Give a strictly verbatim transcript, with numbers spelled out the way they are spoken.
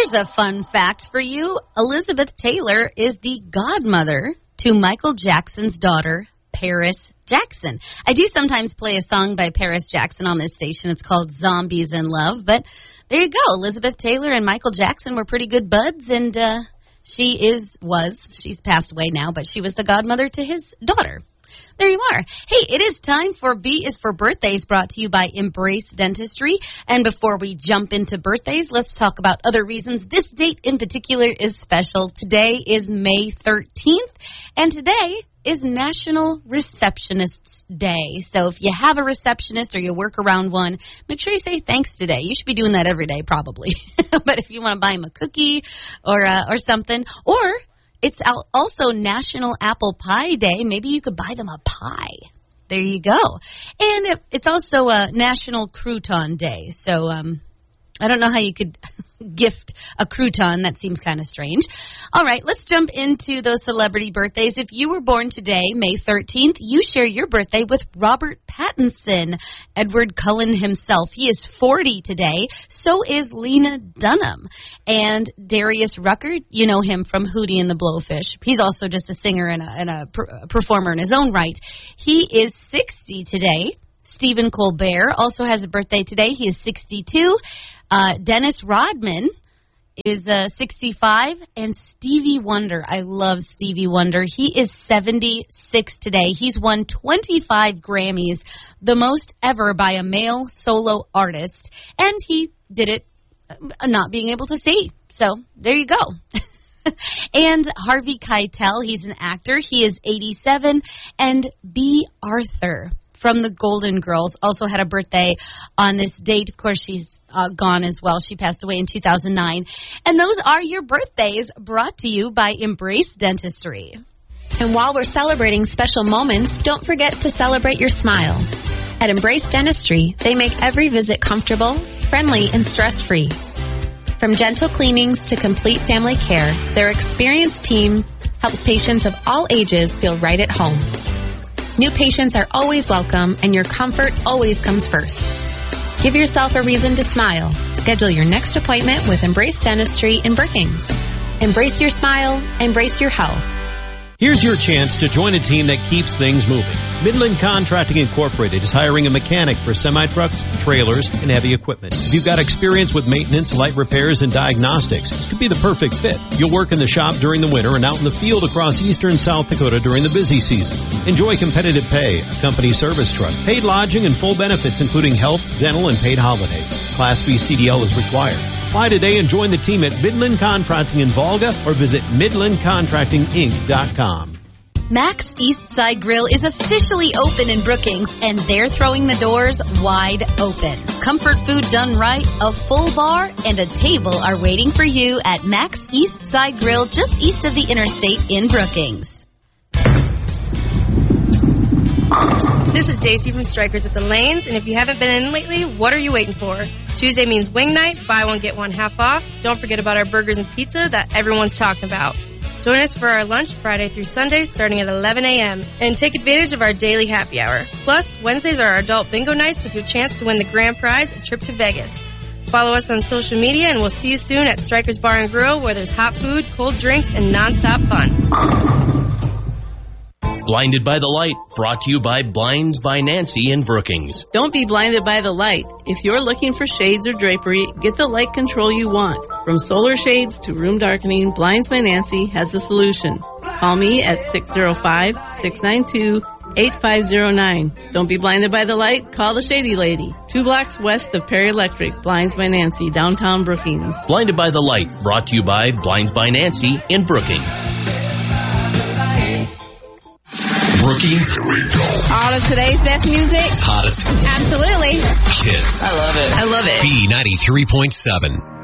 Here's a fun fact for you. Elizabeth Taylor is the godmother to Michael Jackson's daughter, Paris Jackson. I do sometimes play a song by Paris Jackson on this station. It's called Zombies in Love. But there you go. Elizabeth Taylor and Michael Jackson were pretty good buds, and uh, she is, was, she's passed away now, but she was the godmother to his daughter. There you are. Hey, it is time for B is for Birthdays, brought to you by Embrace Dentistry. And before we jump into birthdays, let's talk about other reasons this date in particular is special. Today is May thirteenth, and today is National Receptionists Day. So if you have a receptionist or you work around one, make sure you say thanks today. You should be doing that every day, probably. But if you want to buy them a cookie or uh, or something, or it's also National Apple Pie Day. Maybe you could buy them a pie. There you go. And it's also a National Crouton Day. So um, I don't know how you could gift a crouton. That seems kind of strange. All right, let's jump into those celebrity birthdays. If you were born today, May thirteenth, you share your birthday with Robert Pattinson, Edward Cullen himself. He is forty today. So is Lena Dunham. And Darius Rucker, you know him from Hootie and the Blowfish. He's also just a singer and a, and a per- performer in his own right. He is sixty today. Stephen Colbert also has a birthday today. He is sixty-two. Uh, Dennis Rodman is uh, sixty-five, and Stevie Wonder. I love Stevie Wonder. He is seventy-six today. He's won twenty-five Grammys, the most ever by a male solo artist, and he did it not being able to see. So there you go. And Harvey Keitel, he's an actor. He is eighty-seven, and Bea Arthur from the Golden Girls also had a birthday on this date. Of course, she's uh, gone as well. She passed away in two thousand nine. And those are your birthdays, brought to you by Embrace Dentistry. And while we're celebrating special moments, don't forget to celebrate your smile. At Embrace Dentistry, they make every visit comfortable, friendly, and stress-free. From gentle cleanings to complete family care, their experienced team helps patients of all ages feel right at home. New patients are always welcome, and your comfort always comes first. Give yourself a reason to smile. Schedule your next appointment with Embrace Dentistry in Brookings. Embrace your smile, embrace your health. Here's your chance to join a team that keeps things moving. Midland Contracting Incorporated is hiring a mechanic for semi-trucks, trailers, and heavy equipment. If you've got experience with maintenance, light repairs, and diagnostics, this could be the perfect fit. You'll work in the shop during the winter and out in the field across eastern South Dakota during the busy season. Enjoy competitive pay, a company service truck, paid lodging, and full benefits including health, dental, and paid holidays. Class B C D L is required. Apply today and join the team at Midland Contracting in Volga or visit midland contracting inc dot com. Max Eastside Grill is officially open in Brookings, and they're throwing the doors wide open. Comfort food done right, a full bar, and a table are waiting for you at Max Eastside Grill just east of the interstate in Brookings. This is J C from Strikers at the Lanes, and if you haven't been in lately, what are you waiting for? Tuesday means wing night, buy one, get one half off. Don't forget about our burgers and pizza that everyone's talking about. Join us for our lunch Friday through Sunday starting at eleven a.m. and take advantage of our daily happy hour. Plus, Wednesdays are our adult bingo nights with your chance to win the grand prize, a trip to Vegas. Follow us on social media, and we'll see you soon at Strikers Bar and Grill, where there's hot food, cold drinks, and nonstop fun. Blinded by the Light, brought to you by Blinds by Nancy in Brookings. Don't be blinded by the light. If you're looking for shades or drapery, get the light control you want. From solar shades to room darkening, Blinds by Nancy has the solution. Call me at six oh five, six nine two, eight five oh nine. Don't be blinded by the light, call the Shady Lady. Two blocks west of Perry Electric, Blinds by Nancy, downtown Brookings. Blinded by the Light, brought to you by Blinds by Nancy in Brookings. Brookings, here we go. All of today's best music. Hottest. Absolutely. Hits. I love it. I love it. B ninety-three point seven.